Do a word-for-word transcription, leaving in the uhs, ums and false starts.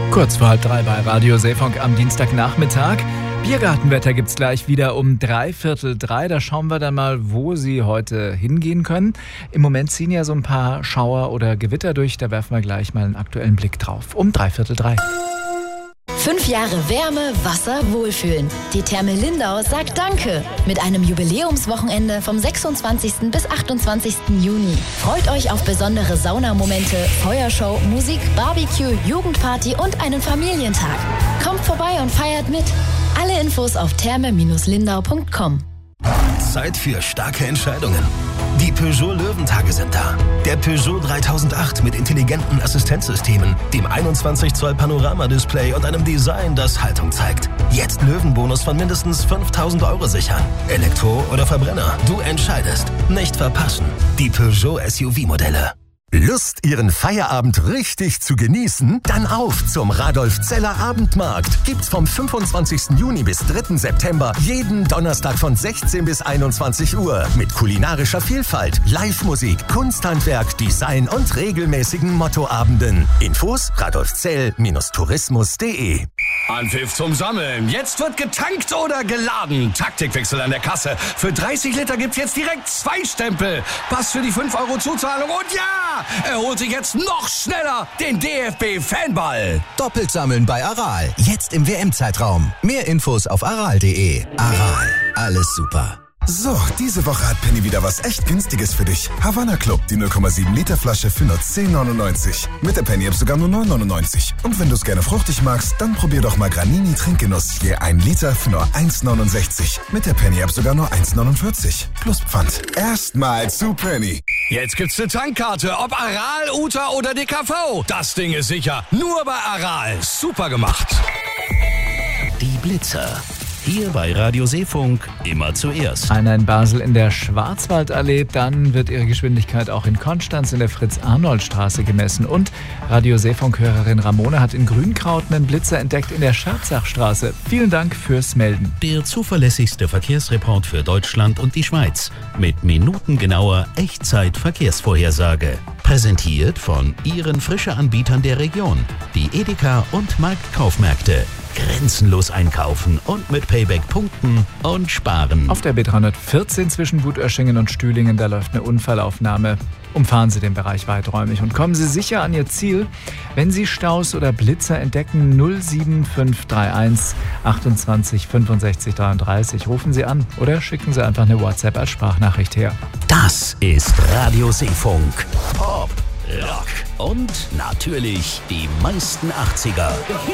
Kurz vor halb drei bei Radio Seefunk am Dienstagnachmittag. Biergartenwetter gibt's gleich wieder um dreiviertel drei. Da schauen wir dann mal, wo Sie heute hingehen können. Im Moment ziehen ja so ein paar Schauer oder Gewitter durch. Da werfen wir gleich mal einen aktuellen Blick drauf. Um dreiviertel drei. Fünf Jahre Wärme, Wasser, Wohlfühlen. Die Therme Lindau sagt Danke. Mit einem Jubiläumswochenende vom sechsundzwanzigsten bis achtundzwanzigsten Juni. Freut euch auf besondere Saunamomente, Feuershow, Musik, Barbecue, Jugendparty und einen Familientag. Kommt vorbei und feiert mit. Alle Infos auf therme Lindau punkt com. Zeit für starke Entscheidungen. Die Peugeot Löwentage sind da. Der Peugeot dreitausendacht mit intelligenten Assistenzsystemen, dem einundzwanzig Zoll Panoramadisplay und einem Design, das Haltung zeigt. Jetzt Löwenbonus von mindestens fünftausend Euro sichern. Elektro oder Verbrenner, du entscheidest. Nicht verpassen. Die Peugeot S U V-Modelle. Lust, Ihren Feierabend richtig zu genießen? Dann auf zum Radolf Zeller Abendmarkt. Gibt's vom fünfundzwanzigsten Juni bis dritten September jeden Donnerstag von sechzehn bis einundzwanzig Uhr. Mit kulinarischer Vielfalt, Live-Musik, Kunsthandwerk, Design und regelmäßigen Mottoabenden. Infos radolfzell Tourismus punkt de. Anpfiff zum Sammeln. Jetzt wird getankt oder geladen. Taktikwechsel an der Kasse. Für dreißig Liter gibt's jetzt direkt zwei Stempel. Pass für die fünf Euro Zuzahlung und ja! Er holt sich jetzt noch schneller den D F B-Fanball. Doppelt sammeln bei Aral. Jetzt im W M-Zeitraum. Mehr Infos auf aral punkt de. Aral. Alles super. So, diese Woche hat Penny wieder was echt Günstiges für dich. Havanna Club, die null Komma sieben Liter Flasche für nur zehn neunundneunzig. Mit der Penny-App sogar nur neun neunundneunzig. Und wenn du es gerne fruchtig magst, dann probier doch mal Granini Trinkgenuss. Je ein Liter für nur eins neunundsechzig. Mit der Penny-App sogar nur eins neunundvierzig. Plus Pfand. Erstmal zu Penny. Jetzt gibt's eine Tankkarte, ob Aral, Uta oder D K V. Das Ding ist sicher. Nur bei Aral. Super gemacht. Die Blitzer. Hier bei Radio Seefunk immer zuerst. Einer in Basel in der Schwarzwaldallee, dann wird ihre Geschwindigkeit auch in Konstanz in der Fritz-Arnold-Straße gemessen. Und Radio Seefunk-Hörerin Ramona hat in Grünkraut einen Blitzer entdeckt in der Scherzachstraße. Vielen Dank fürs Melden. Der zuverlässigste Verkehrsreport für Deutschland und die Schweiz. Mit minutengenauer Echtzeit-Verkehrsvorhersage. Präsentiert von Ihren Frische-Anbietern der Region. Die Edeka und Marktkaufmärkte. Grenzenlos einkaufen und mit Payback punkten und sparen. Auf der B dreihundertvierzehn zwischen Gutöschingen und Stühlingen, da läuft eine Unfallaufnahme. Umfahren Sie den Bereich weiträumig und kommen Sie sicher an Ihr Ziel. Wenn Sie Staus oder Blitzer entdecken, null sieben fünf drei eins achtundzwanzig fünfundsechzig dreiunddreißig. Rufen Sie an oder schicken Sie einfach eine WhatsApp als Sprachnachricht her. Das ist Radio Seefunk. Pop, Rock und natürlich die meisten achtziger.